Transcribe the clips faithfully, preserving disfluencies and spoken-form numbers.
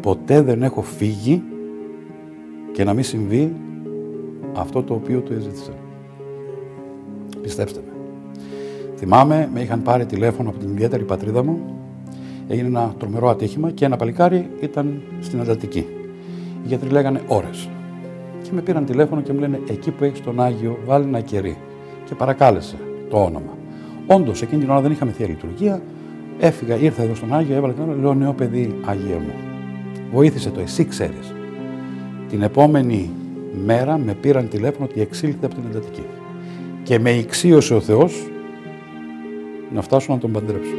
ποτέ δεν έχω φύγει και να μην συμβεί αυτό το οποίο του ζήτησα. Πιστέψτε με. Θυμάμαι, με είχαν πάρει τηλέφωνο από την ιδιαίτερη πατρίδα μου, έγινε ένα τρομερό ατύχημα και ένα παλικάρι ήταν στην εντατική. Οι γιατροί λέγανε ώρες. Και με πήραν τηλέφωνο και μου λένε εκεί που έχεις τον Άγιο, βάλει ένα κερί. Και παρακάλεσε το όνομα. Όντως, εκείνη την ώρα δεν είχαμε θεία λειτουργία. Έφυγα, ήρθα εδώ στον Άγιο, έβαλα την ώρα, λέω νέο παιδί, Άγιε μου. Βοήθησε το, εσύ ξέρεις. Την επόμενη μέρα με πήραν τηλέφωνο ότι εξήλθε από την εντατική. Και με ηξίωσε ο Θεός να φτάσω να τον παντρέψω.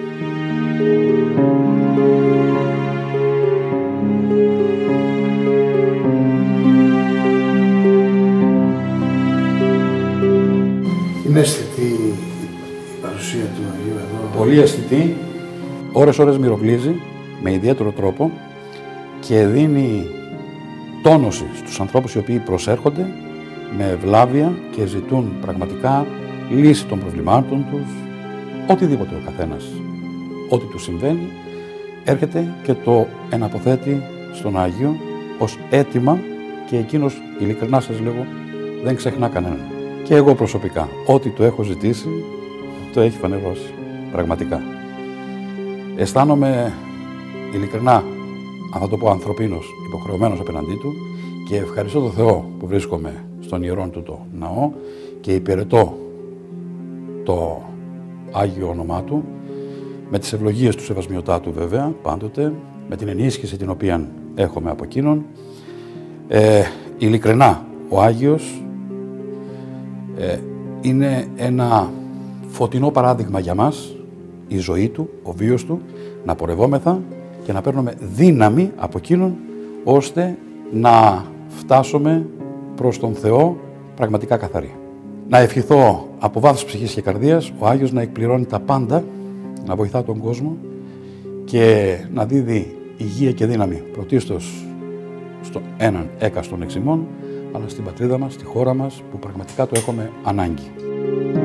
Είναι αισθητή η παρουσία του Αγίου εδώ. Πολύ αισθητή, ώρες-ώρες μυροβλίζει με ιδιαίτερο τρόπο και δίνει τόνωση στους ανθρώπους οι οποίοι προσέρχονται με ευλάβεια και ζητούν πραγματικά λύση των προβλημάτων τους, οτιδήποτε ο καθένας, ό,τι του συμβαίνει, έρχεται και το εναποθέτει στον Άγιο ως αίτημα και εκείνος, ειλικρινά σας λέγω, δεν ξεχνά κανέναν. Και εγώ προσωπικά, ό,τι του έχω ζητήσει, το έχει φανερώσει, πραγματικά. Αισθάνομαι ειλικρινά, αν θα το πω ανθρωπίνος, υποχρεωμένος απέναντί του και ευχαριστώ τον Θεό που βρίσκομαι στον ιερόν του το ναό και υπηρετώ το Άγιο όνομά του, με τις ευλογίες του Σεβασμιωτά του βέβαια, πάντοτε, με την ενίσχυση την οποία έχουμε από εκείνον. Ε, ειλικρινά, ο Άγιος ε, είναι ένα φωτεινό παράδειγμα για μας, η ζωή του, ο βίος του, να πορευόμεθα και να παίρνουμε δύναμη από εκείνον, ώστε να φτάσουμε προς τον Θεό πραγματικά καθαροί. Να ευχηθώ από βάθος ψυχής και καρδίας ο Άγιος να εκπληρώνει τα πάντα, να βοηθά τον κόσμο και να δίδει υγεία και δύναμη πρωτίστως στον έναν έκαστον εξ ημών, αλλά στην πατρίδα μας, στη χώρα μας, που πραγματικά το έχουμε ανάγκη.